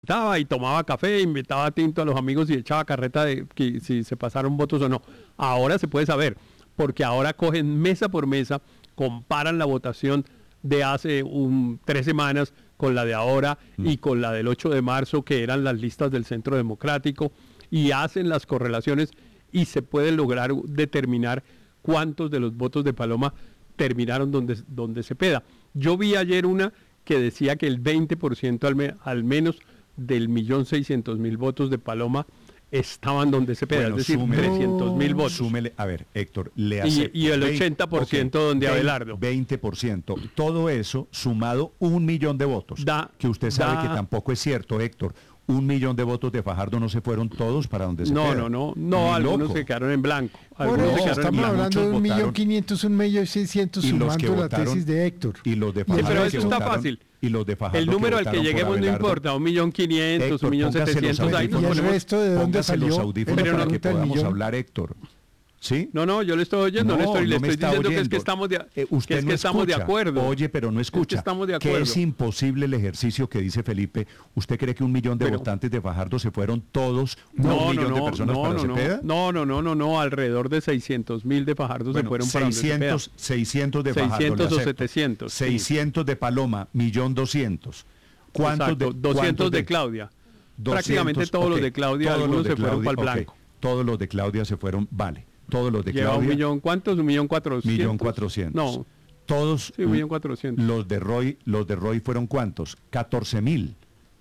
organizaba y tomaba café, invitaba tinto a los amigos y echaba carreta de que si se pasaron votos o no. Ahora se puede saber, porque ahora cogen mesa por mesa, comparan la votación de hace 3 semanas con la de ahora y con la del 8 de marzo, que eran las listas del Centro Democrático, y hacen las correlaciones y se puede lograr determinar cuántos de los votos de Paloma terminaron donde Cepeda. Yo vi ayer una que decía que el 20% al menos del 1.600.000 votos de Paloma estaban donde Cepeda, es decir, 300.000 votos. Súmele, a ver, Héctor, le acepto. Y el 80% donde Abelardo. 20%. Todo eso sumado 1 millón de votos. Que usted sabe que tampoco es cierto, Héctor. 1 millón de votos de Fajardo no se fueron todos para donde Cepeda. No, algunos se quedaron en blanco. Bueno, estamos hablando de 1.500.000, 1.600.000 sumando la tesis de Héctor. Y los de Fajardo. Pero eso está fácil. Y los de Fajardo. El número al que lleguemos no importa, 1.500.000, 1.700.000. Ahí nos ponemos. ¿Y el resto de dónde salió? Los audífonos para que podamos hablar, Héctor. ¿Sí? No, yo le estoy oyendo, le estoy diciendo que es que estamos de acuerdo. Oye, pero no escucha. Es que estamos de acuerdo. Que es imposible el ejercicio que dice Felipe. ¿Usted cree que 1 millón de votantes de Fajardo se fueron todos? ¿1 millón de personas para Cepeda? No, alrededor de 600.000 de Fajardo se fueron para Cepeda. 600 de Fajardo. 600 o 700. 600 de Paloma, 1.200.000. ¿Cuántos de 200 de Claudia? 200, prácticamente todos los de Claudia, algunos se fueron para el blanco. Todos los de Claudia se fueron, vale. Todos los de Claudia. ¿1 millón cuántos? 1.400.000. 1.400.000. No. Todos. Sí, 1.400.000. Los de Roy fueron ¿cuántos? 14.000.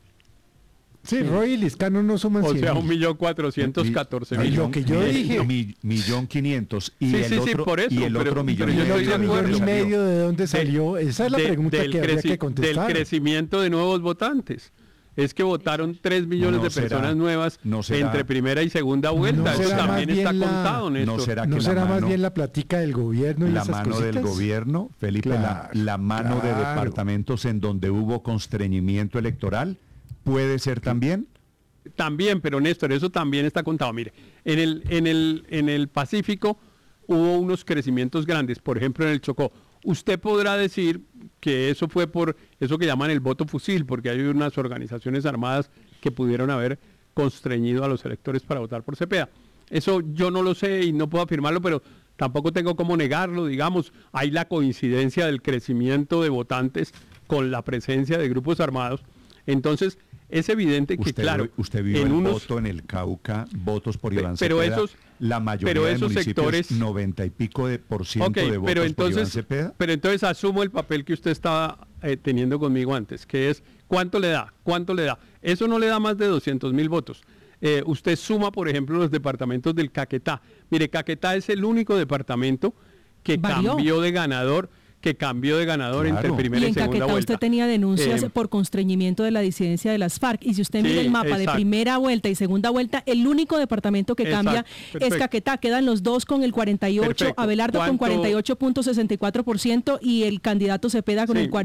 Sí, Roy y Liscano no suman 100.000. O sea, 1.414.000. Lo que yo dije. 1.500.000. Y el otro, por eso, y el otro millón. ¿Y el otro millón y medio de dónde salió? Esa es la pregunta que habría que contestar. Del crecimiento de nuevos votantes. Es que votaron 3 millones de personas nuevas entre primera y segunda vuelta. Eso también está contado, Néstor. ¿No será más bien la plática del gobierno y la esas mano cositas? del gobierno, Felipe, Claro, la mano de departamentos en donde hubo constreñimiento electoral? ¿Puede ser también? También, pero Néstor, eso también está contado. Mire, en el Pacífico hubo unos crecimientos grandes, por ejemplo en el Chocó. Usted podrá decir que eso fue por eso que llaman el voto fusil, porque hay unas organizaciones armadas que pudieron haber constreñido a los electores para votar por Cepeda. Eso yo no lo sé y no puedo afirmarlo, pero tampoco tengo cómo negarlo. Digamos, hay la coincidencia del crecimiento de votantes con la presencia de grupos armados. Entonces, es evidente que, usted vio el voto en el Cauca, votos por Iván Cepeda, la mayoría de municipios, sectores, 90 y pico de por ciento de votos por Iván Cepeda. Pero entonces asumo el papel que usted estaba teniendo conmigo antes, que es ¿cuánto le da? Eso no le da más de 200.000 votos. Usted suma, por ejemplo, los departamentos del Caquetá. Mire, Caquetá es el único departamento que cambió de ganador entre primera y segunda vuelta. Y en Caquetá usted tenía denuncias por constreñimiento de la disidencia de las FARC, y si usted mira el mapa de primera vuelta y segunda vuelta, el único departamento que cambia es Caquetá. Quedan los dos con el 48%, Abelardo con 48.64% y el candidato Cepeda con el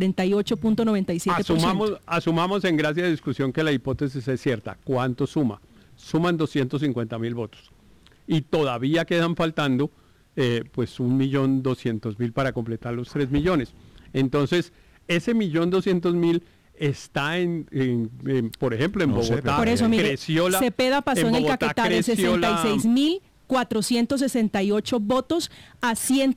48.97%. Asumamos en gracia de discusión que la hipótesis es cierta. ¿Cuánto suma? Suman 250.000 votos. Y todavía quedan faltando pues 1.200.000 para completar los 3 millones. Entonces, ese 1.200.000 está por ejemplo, en Bogotá. Por eso, mire, Cepeda pasó en el Caquetá de 66.468 votos a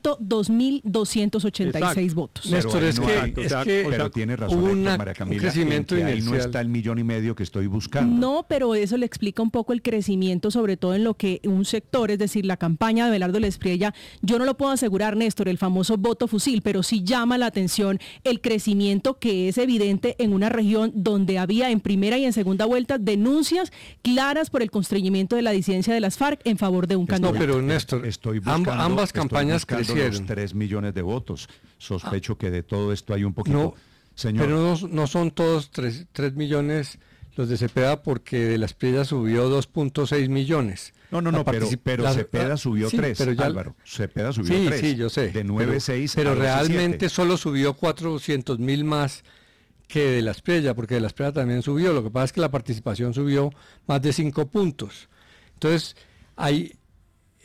102.286 votos. Néstor, pero tiene razón, hubo María Camila, un crecimiento ahí no está el 1,5 millones que estoy buscando. No, pero eso le explica un poco el crecimiento, sobre todo en lo que un sector, es decir, la campaña de Abelardo Lespriella, yo no lo puedo asegurar, Néstor, el famoso voto fusil, pero sí llama la atención el crecimiento que es evidente en una región donde había en primera y en segunda vuelta denuncias claras por el constreñimiento de la disidencia de las FARC en favor de un candidato. No, pero Néstor, ambas campañas crecieron. Los 3 millones de votos. Sospecho que de todo esto hay un poquito. No, señor. Pero no son todos 3 millones los de Cepeda, porque de las Piedras subió 2.6 millones. No, pero Cepeda subió 3, Álvaro. Cepeda subió 3. Sí, yo sé. De 9.6 pero realmente solo subió 400.000 más que de las Piedras, porque de las Piedras también subió. Lo que pasa es que la participación subió más de 5 puntos. Entonces, hay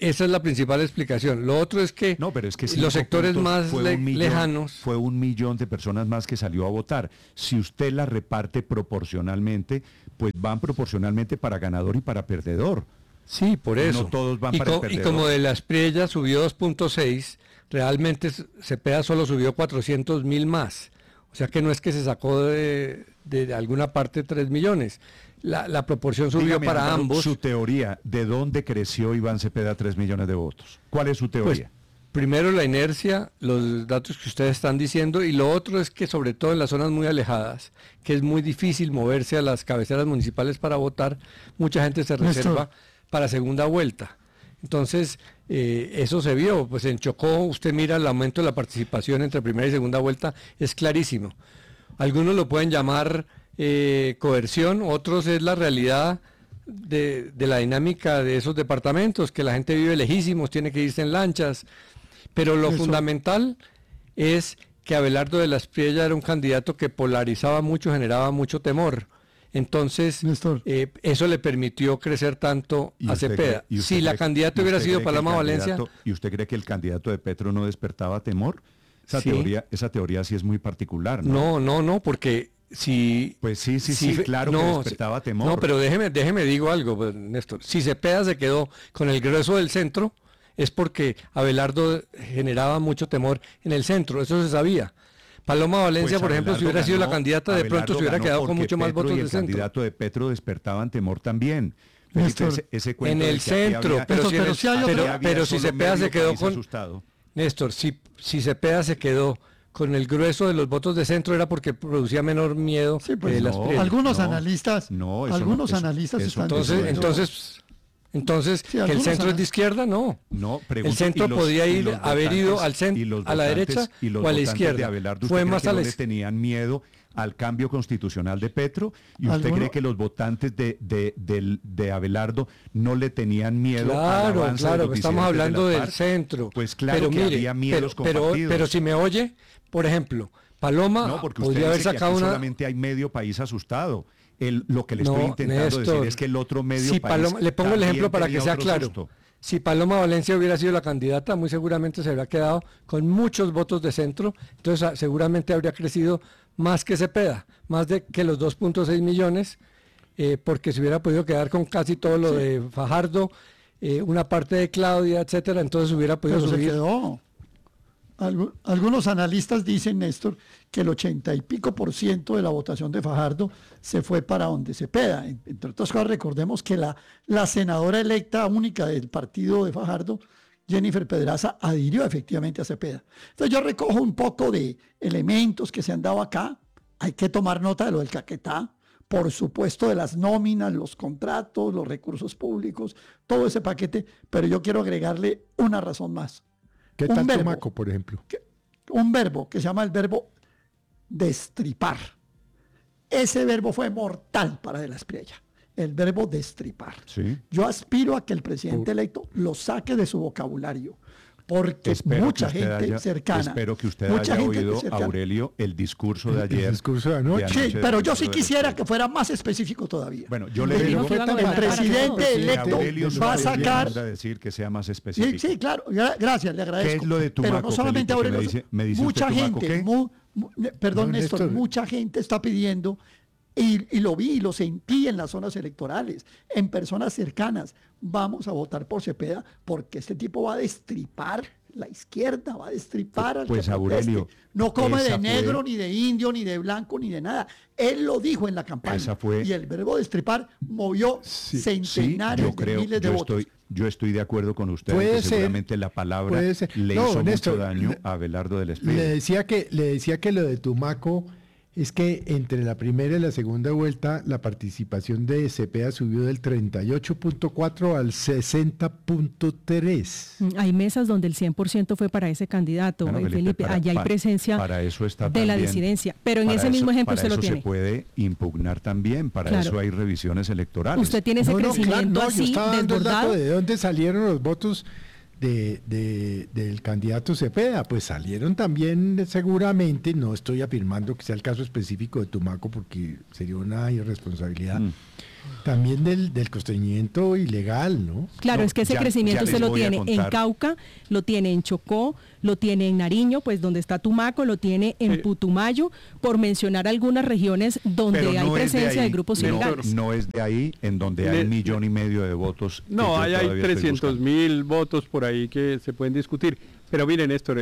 esa es la principal explicación. Lo otro es que, no, pero es que los sectores más lejanos... Fue 1 millón de personas más que salió a votar. Si usted la reparte proporcionalmente, pues van proporcionalmente para ganador y para perdedor. Sí, por eso. No todos van para el perdedor. Y como de la Espriella subió 2.6, realmente Cepeda solo subió 400.000 más. O sea que no es que se sacó de alguna parte 3 millones. La proporción subió. Dígame, para ambos. Su teoría, ¿de dónde creció Iván Cepeda 3 millones de votos? ¿Cuál es su teoría? Pues, primero la inercia, los datos que ustedes están diciendo, y lo otro es que sobre todo en las zonas muy alejadas, que es muy difícil moverse a las cabeceras municipales para votar, mucha gente se reserva para segunda vuelta. Entonces, eso se vio, pues en Chocó usted mira el aumento de la participación entre primera y segunda vuelta, es clarísimo. Algunos lo pueden llamar coerción, otros es la realidad de la dinámica de esos departamentos, que la gente vive lejísimos, tiene que irse en lanchas, pero lo fundamental es que Abelardo de la Espriella era un candidato que polarizaba mucho, generaba mucho temor. Entonces, eso le permitió crecer tanto a Cepeda. Si la candidata hubiera sido Paloma Valencia... ¿Y usted cree que el candidato de Petro no despertaba temor? Esa teoría sí es muy particular, ¿no? No, porque si... Pues sí, claro que despertaba temor. No, pero déjeme digo algo, pues, Néstor. Si Cepeda se quedó con el grueso del centro, es porque Abelardo generaba mucho temor en el centro, eso se sabía. Paloma Valencia, por ejemplo, si hubiera sido la candidata, de pronto se hubiera quedado con mucho más votos del centro. El candidato de Petro despertaban temor también. En el centro, pero si Cepeda se quedó con... Néstor, si Cepeda se quedó con el grueso de los votos de centro era porque producía menor miedo. Sí, pues algunos analistas están Entonces, sí, ¿que el centro es de izquierda? No. El centro podía haber ido al centro, a la derecha o a la izquierda. Fue más a la izquierda. ¿Tenían miedo al cambio constitucional de Petro? ¿Y usted cree que los votantes de Abelardo no le tenían miedo al avance de los que estamos hablando del centro. Pues claro, pero que había miedos compartidos. Pero si me oye, por ejemplo, Paloma podría haber sacado una... solamente hay medio país asustado. Lo que le estoy intentando decir es que el otro medio país... Le pongo el ejemplo para que sea claro. Susto. Si Paloma Valencia hubiera sido la candidata, muy seguramente se habría quedado con muchos votos de centro, entonces seguramente habría crecido más que Cepeda, más que los 2.6 millones, porque se hubiera podido quedar con casi todo lo de Fajardo, una parte de Claudia, etcétera, entonces hubiera podido subir. Se quedó. Algunos analistas dicen, Néstor, que el 80 y pico % de la votación de Fajardo se fue para donde Cepeda. Entre otras cosas, recordemos que la senadora electa única del partido de Fajardo, Jennifer Pedraza, adhirió efectivamente a Cepeda. Entonces yo recojo un poco de elementos que se han dado acá. Hay que tomar nota de lo del Caquetá, por supuesto de las nóminas, los contratos, los recursos públicos, todo ese paquete, pero yo quiero agregarle una razón más. ¿Qué tal Tumaco, por ejemplo? Un verbo que se llama el verbo destripar. Ese verbo fue mortal para De la Espriella. El verbo destripar. Sí. Yo aspiro a que el presidente electo lo saque de su vocabulario, porque mucha gente cercana. Espero que usted haya oído, Aurelio, el discurso de ayer. El discurso de anoche. Sí, pero yo sí quisiera que fuera más específico todavía. Bueno, yo le digo que el presidente electo va a sacar... a decir que sea más específico. Sí, claro, gracias, le agradezco. ¿Qué es lo de Tumaco, pero no solamente Felipe, Aurelio, me dice mucha usted, Tumaco, gente, perdón, Néstor, mucha gente está pidiendo, y lo vi y lo sentí en las zonas electorales, en personas cercanas, vamos a votar por Cepeda porque este tipo va a destripar la izquierda, va a destripar al pues Aurelio, no come de negro, ni de indio, ni de blanco, ni de nada. Él lo dijo en la campaña. Y el verbo destripar movió centenares de miles de votos. Yo estoy de acuerdo con usted, que seguramente la palabra le hizo mucho daño a Abelardo de la Espriella. Le decía que lo de Tumaco es que entre la primera y la segunda vuelta la participación de Cepeda subió del 38.4 al 60.3. Hay mesas donde el 100% fue para ese candidato, Felipe. Allá hay presencia de la disidencia. Pero en ese mismo ejemplo usted lo tiene. Se puede impugnar también, para eso hay revisiones electorales. Usted tiene ese crecimiento así desbordado. ¿De dónde salieron los votos del candidato Cepeda? Pues salieron también seguramente, no estoy afirmando que sea el caso específico de Tumaco porque sería una irresponsabilidad, también del constreñimiento ilegal, ¿no? Claro, es que ese crecimiento usted lo tiene en Cauca, lo tiene en Chocó, lo tiene en Nariño, pues donde está Tumaco, lo tiene en Putumayo, por mencionar algunas regiones donde hay presencia de grupos ilegales. No es de ahí en donde hay 1,5 millones de votos. No, hay 300.000 votos por ahí que se pueden discutir. Pero miren, Néstor,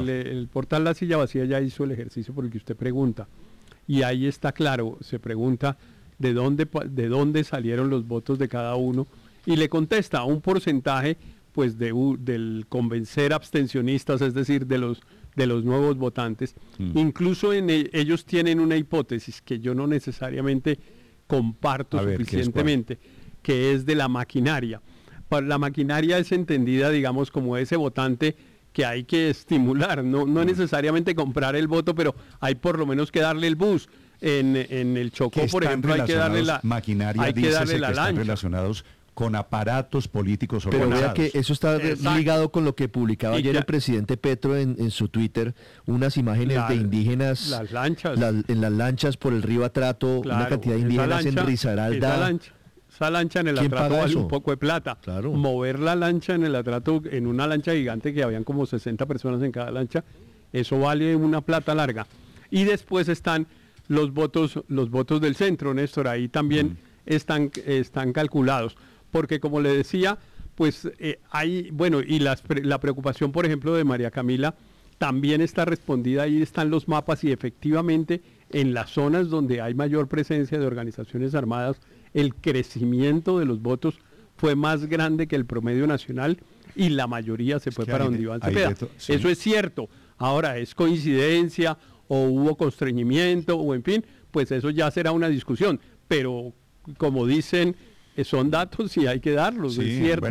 el portal La Silla Vacía ya hizo el ejercicio por el que usted pregunta. Y ahí está claro, se pregunta de dónde salieron los votos de cada uno y le contesta un porcentaje pues del convencer abstencionistas, es decir, de los nuevos votantes. Incluso ellos tienen una hipótesis que yo no necesariamente comparto suficientemente, que es de la maquinaria. La maquinaria es entendida, digamos, como ese votante que hay que estimular, no necesariamente comprar el voto, pero hay por lo menos que darle el bus. En el Chocó, por ejemplo, hay que darle la maquinaria, hay que darle la que lancha. Están relacionados con aparatos políticos organizados. Pero vea que eso está ligado con lo que publicaba ayer el presidente Petro en su Twitter, unas imágenes de indígenas las lanchas. En las lanchas por el río Atrato, claro, una cantidad de indígenas en Risaralda. Esa lancha en el Atrato vale un poco de plata. Claro. Mover la lancha en el Atrato, en una lancha gigante que habían como 60 personas en cada lancha, eso vale una plata larga. Y después están los votos del centro, Néstor, ahí también están calculados, porque como le decía, pues hay, bueno, y la preocupación, por ejemplo, de María Camila también está respondida, ahí están los mapas y efectivamente en las zonas donde hay mayor presencia de organizaciones armadas, el crecimiento de los votos fue más grande que el promedio nacional y la mayoría se fue para donde Iván Cepeda. Sí. Eso es cierto. Ahora, ¿es coincidencia o hubo constreñimiento o en fin? Pues eso ya será una discusión. Pero como dicen, son datos y hay que darlos. Sí,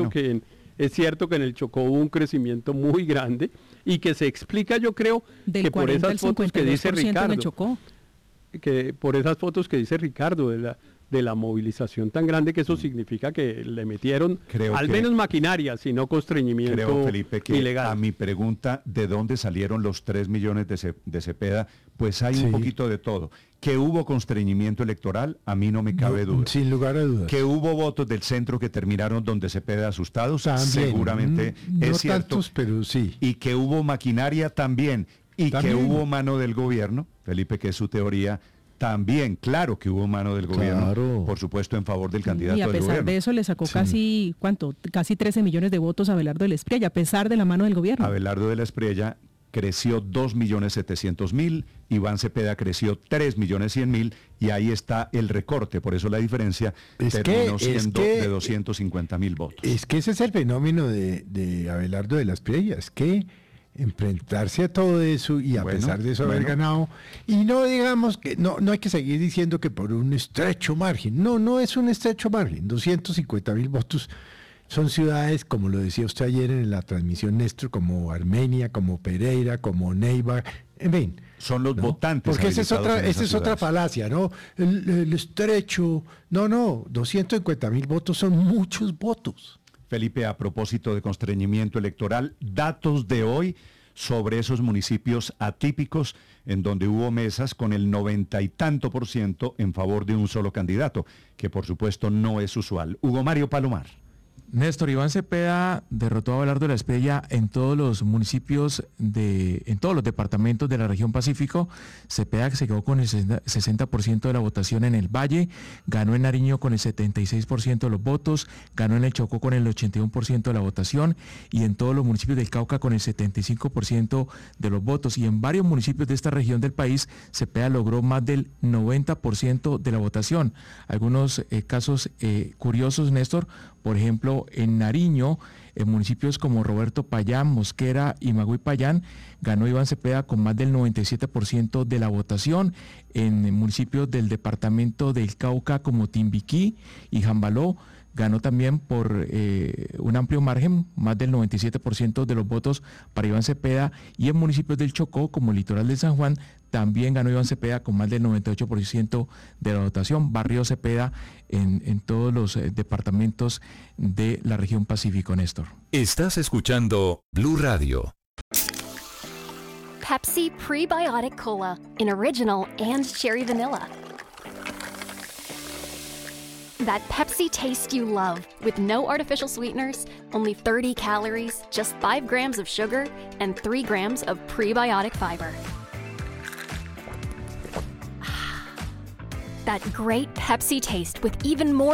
es cierto que en el Chocó hubo un crecimiento muy grande y que se explica, yo creo, que por esas fotos que dice Ricardo, que por esas fotos que dice Ricardo de la movilización tan grande, que eso significa que le metieron menos maquinaria, sino constreñimiento creo, Felipe, que ilegal. A mi pregunta, ¿de dónde salieron los 3 millones de Cepeda? Pues hay un poquito de todo. Que hubo constreñimiento electoral, a mí no me cabe duda. Sin lugar a dudas. Que hubo votos del centro que terminaron donde Cepeda asustados, también, seguramente es cierto. Tantos, pero sí. Y que hubo maquinaria también. Y que hubo mano del gobierno, Felipe, que es su teoría. También, claro que hubo mano del gobierno, por supuesto, en favor del candidato del gobierno. Y a pesar de eso le sacó casi 13 millones de votos a Abelardo de la Espriella, a pesar de la mano del gobierno. Abelardo de la Espriella creció 2.700.000, Iván Cepeda creció 3.100.000 y ahí está el recorte, por eso la diferencia terminó siendo de 250.000 votos. Es que ese es el fenómeno de Abelardo de la Espriella, es que enfrentarse a todo eso y a pesar de eso haber ganado, y no digamos que no hay que seguir diciendo que por un estrecho margen, no es un estrecho margen, 250.000 votos. Son ciudades, como lo decía usted ayer en la transmisión, Néstor, como Armenia, como Pereira, como Neiva, en fin. Son los votantes. Porque esa es otra falacia, ¿no? El estrecho, 250.000 votos son muchos votos. Felipe, a propósito de constreñimiento electoral, datos de hoy sobre esos municipios atípicos en donde hubo mesas con el 90 y tanto % en favor de un solo candidato, que por supuesto no es usual. Hugo Mario Palomar. Néstor, Iván Cepeda derrotó a Abelardo de la Espriella en todos los municipios, en todos los departamentos de la región Pacífico. Cepeda se quedó con el 60% de la votación en el Valle, ganó en Nariño con el 76% de los votos, ganó en el Chocó con el 81% de la votación y en todos los municipios del Cauca con el 75% de los votos. Y en varios municipios de esta región del país, Cepeda logró más del 90% de la votación. Algunos casos curiosos, Néstor. Por ejemplo, en Nariño, en municipios como Roberto Payán, Mosquera y Magüey Payán, ganó Iván Cepeda con más del 97% de la votación. En municipios del departamento del Cauca como Timbiquí y Jambaló, ganó también por un amplio margen, más del 97% de los votos para Iván Cepeda, y en municipios del Chocó, como el litoral de San Juan, también ganó Iván Cepeda con más del 98% de la votación. Barrió Cepeda en todos los departamentos de la región Pacífico, Néstor. Estás escuchando Blue Radio. Pepsi Prebiotic Cola, in original and cherry vanilla. That Pepsi taste you love, with no artificial sweeteners, only 30 calories, just 5 grams of sugar, and 3 grams of prebiotic fiber. That great Pepsi taste with even more